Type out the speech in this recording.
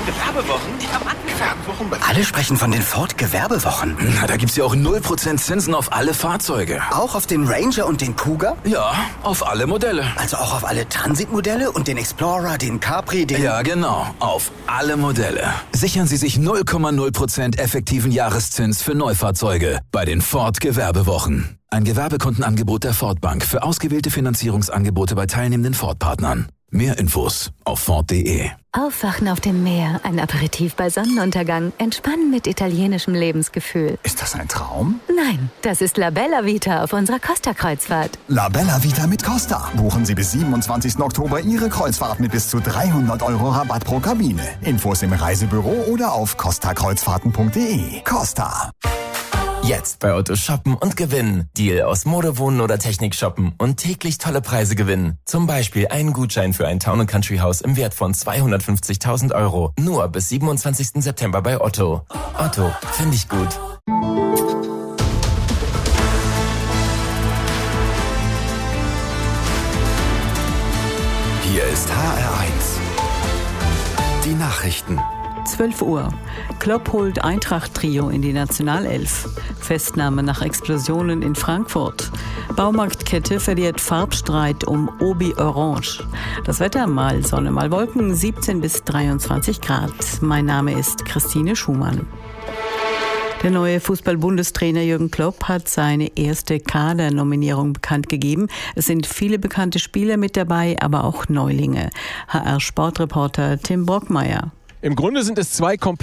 Gewerbewochen? Gewerbewochen? Alle sprechen von den Ford-Gewerbewochen. Na, da gibt's ja auch 0% Zinsen auf alle Fahrzeuge. Auch auf den Ranger und den Kuga? Ja, auf alle Modelle. Also auch auf alle Transit-Modelle und den Explorer, den Capri, den... Ja, genau. Auf alle Modelle. Sichern Sie sich 0,0% effektiven Jahreszins für Neufahrzeuge bei den Ford-Gewerbewochen. Ein Gewerbekundenangebot der Ford Bank für ausgewählte Finanzierungsangebote bei teilnehmenden Ford-Partnern. Mehr Infos auf Ford.de. Aufwachen auf dem Meer, ein Aperitif bei Sonnenuntergang, entspannen mit italienischem Lebensgefühl. Ist das ein Traum? Nein, das ist La Bella Vita auf unserer Costa-Kreuzfahrt. La Bella Vita mit Costa. Buchen Sie bis 27. Oktober Ihre Kreuzfahrt mit bis zu 300 € Rabatt pro Kabine. Infos im Reisebüro oder auf costakreuzfahrten.de. Costa. Jetzt bei Otto shoppen und gewinnen. Deal aus Mode, Wohnen oder Technik shoppen und täglich tolle Preise gewinnen. Zum Beispiel einen Gutschein für ein Town & Country Haus im Wert von 250.000 €. Nur bis 27. September bei Otto. Otto, finde ich gut. Hier ist HR1. Die Nachrichten. 12 Uhr. Klopp holt Eintracht-Trio in die Nationalelf. Festnahme nach Explosionen in Frankfurt. Baumarktkette verliert Farbstreit um Obi Orange. Das Wetter mal Sonne, mal Wolken, 17 bis 23 Grad. Mein Name ist Christine Schumann. Der neue Fußball-Bundestrainer Jürgen Klopp hat seine erste Kadernominierung bekannt gegeben. Es sind viele bekannte Spieler mit dabei, aber auch Neulinge. HR-Sportreporter Tim Brockmeier. Im Grunde sind es zwei